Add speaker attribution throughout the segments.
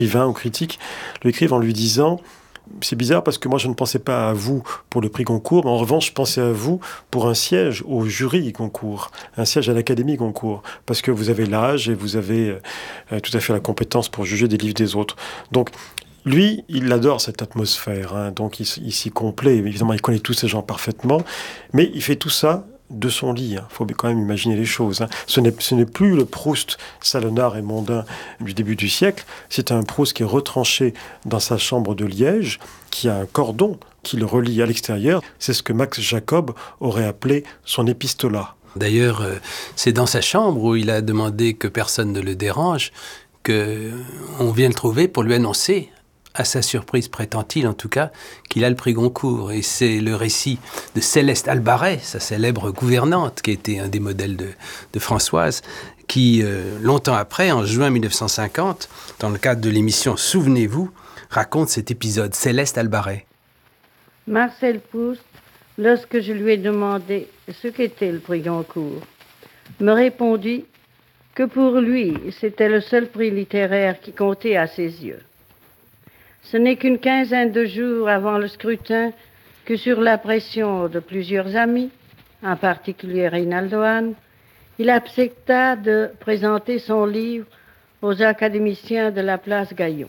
Speaker 1: écrivains ou critiques le écrivent en lui disant c'est bizarre parce que moi je ne pensais pas à vous pour le prix Goncourt, mais en revanche je pensais à vous pour un siège au jury Goncourt, un siège à l'Académie Goncourt, parce que vous avez l'âge et vous avez tout à fait la compétence pour juger des livres des autres. Donc lui, il adore cette atmosphère, hein, donc il s'y complaît. Évidemment, il connaît tous ces gens parfaitement, mais il fait tout ça de son lit. Il faut quand même imaginer les choses. Hein. Ce n'est plus le Proust salonnard et mondain du début du siècle. C'est un Proust qui est retranché dans sa chambre de Liège, qui a un cordon qui le relie à l'extérieur. C'est ce que Max Jacob aurait appelé son épistolat.
Speaker 2: D'ailleurs, c'est dans sa chambre où il a demandé que personne ne le dérange, qu'on vient le trouver pour lui annoncer, à sa surprise prétend-il en tout cas, qu'il a le prix Goncourt. Et c'est le récit de Céleste Albaret, sa célèbre gouvernante, qui était un des modèles de Françoise, qui, longtemps après, en juin 1950, dans le cadre de l'émission Souvenez-vous, raconte cet épisode, Céleste Albaret.
Speaker 3: Marcel Proust, lorsque je lui ai demandé ce qu'était le prix Goncourt, me répondit que pour lui, c'était le seul prix littéraire qui comptait à ses yeux. Ce n'est qu'une quinzaine de jours avant le scrutin que, sur la pression de plusieurs amis, en particulier Reynaldo Hahn, il accepta de présenter son livre aux académiciens de la place Gaillon.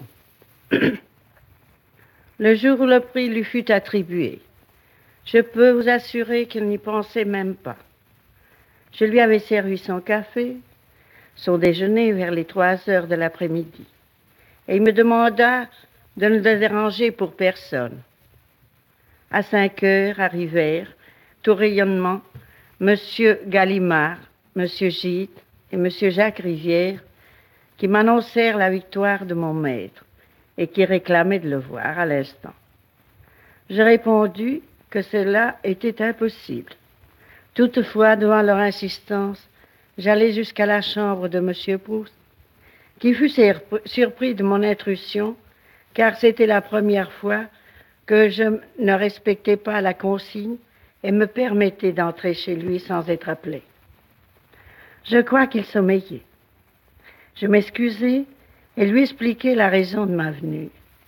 Speaker 3: Le jour où le prix lui fut attribué, je peux vous assurer qu'il n'y pensait même pas. Je lui avais servi son café, son déjeuner vers les 3 heures de l'après-midi, et il me demanda de ne le déranger pour personne. À 5 heures arrivèrent, tout rayonnement, M. Gallimard, M. Gide et M. Jacques Rivière, qui m'annoncèrent la victoire de mon maître et qui réclamaient de le voir à l'instant. Je répondis que cela était impossible. Toutefois, devant leur insistance, j'allai jusqu'à la chambre de M. Proust, qui fut surpris de mon intrusion, car c'était la première fois que je ne respectais pas la consigne et me permettais d'entrer chez lui sans être appelé. Je crois qu'il sommeillait. Je m'excusai et lui expliquai la raison de ma venue.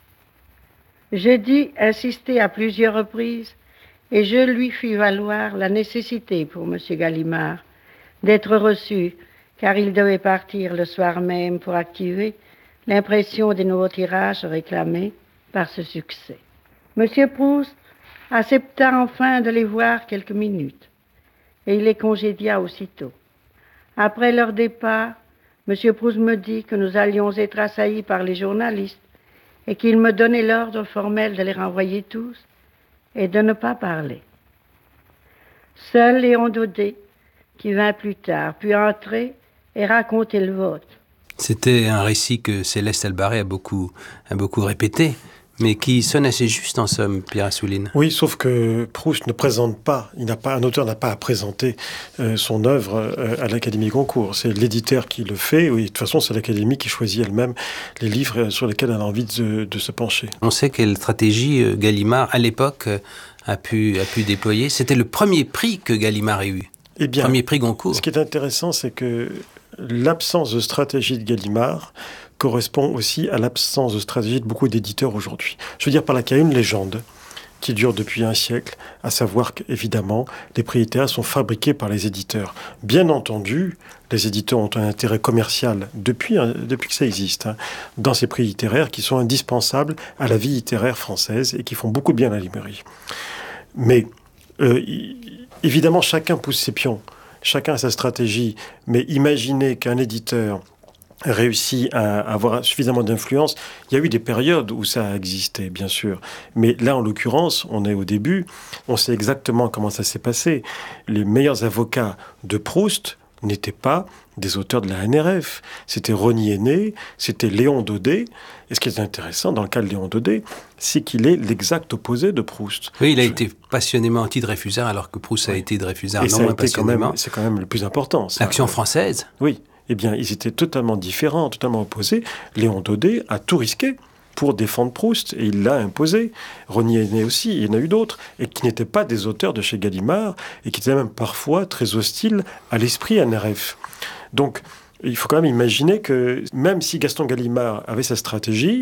Speaker 3: Je dis insister à plusieurs reprises et je lui fis valoir la nécessité pour M. Gallimard d'être reçu, car il devait partir le soir même pour activer l'impression des nouveaux tirages réclamés par ce succès. M. Proust accepta enfin de les voir quelques minutes, et il les congédia aussitôt. Après leur départ, M. Proust me dit que nous allions être assaillis par les journalistes et qu'il me donnait l'ordre formel de les renvoyer tous et de ne pas parler. Seul Léon Daudet, qui vint plus tard, put entrer et raconter le vote.
Speaker 2: C'était un récit que Céleste Albaret a beaucoup répété, mais qui sonne assez juste en somme, Pierre Assouline.
Speaker 1: Oui, sauf que Proust ne présente pas, un auteur n'a pas à présenter son œuvre à l'Académie Goncourt. C'est l'éditeur qui le fait. Oui, de toute façon, c'est l'Académie qui choisit elle-même les livres sur lesquels elle a envie de se pencher.
Speaker 2: On sait quelle stratégie Gallimard, à l'époque, a pu déployer. C'était le premier prix que Gallimard ait eu.
Speaker 1: Eh bien,
Speaker 2: premier prix Goncourt.
Speaker 1: Ce qui est intéressant, c'est que l'absence de stratégie de Gallimard correspond aussi à l'absence de stratégie de beaucoup d'éditeurs aujourd'hui. Je veux dire par là qu'il y a une légende qui dure depuis un siècle, à savoir qu'évidemment, les prix littéraires sont fabriqués par les éditeurs. Bien entendu, les éditeurs ont un intérêt commercial depuis que ça existe, dans ces prix littéraires qui sont indispensables à la vie littéraire française et qui font beaucoup de bien à la librairie. Mais évidemment, chacun pousse ses pions. Chacun a sa stratégie, mais imaginez qu'un éditeur réussit à avoir suffisamment d'influence. Il y a eu des périodes où ça a existé, bien sûr. Mais là, en l'occurrence, on est au début. On sait exactement comment ça s'est passé. Les meilleurs avocats de Proust n'étaient pas des auteurs de la NRF. C'était Rosny Aîné, c'était Léon Daudet. Et ce qui est intéressant dans le cas de Léon Daudet, c'est qu'il est l'exact opposé de Proust.
Speaker 2: Oui, il a été passionnément anti-Dreyfusard, alors que Proust a été Dreyfusard non moins passionnément.
Speaker 1: C'est quand même le plus important. Ça.
Speaker 2: L'Action française.
Speaker 1: Oui. Eh bien, ils étaient totalement différents, totalement opposés. Léon Daudet a tout risqué pour défendre Proust, et il l'a imposé. Rosny Aîné aussi, il y en a eu d'autres, et qui n'étaient pas des auteurs de chez Gallimard, et qui étaient même parfois très hostiles à l'esprit NRF. Donc, il faut quand même imaginer que, même si Gaston Gallimard avait sa stratégie,